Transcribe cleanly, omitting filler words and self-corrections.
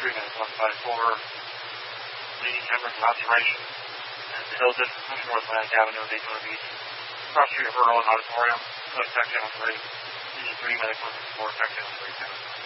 3 minutes left by 4. Leading cameras and observation at the Hilton, North Atlantic Avenue, Daytona Beach. Cross Street of Earl Auditorium, Tech Channel 3. Leading 3 minutes left by 4, Tech Channel 3.